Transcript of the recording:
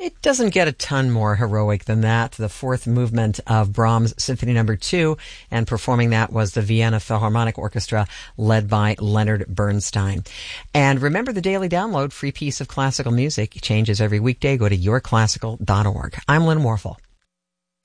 It doesn't get a ton more heroic than that. The fourth movement of Brahms' Symphony No. 2, and performing that was the Vienna Philharmonic Orchestra led by Leonard Bernstein. And remember the daily download, free piece of classical music, changes every weekday. Go to yourclassical.org. I'm Lynn Warfel.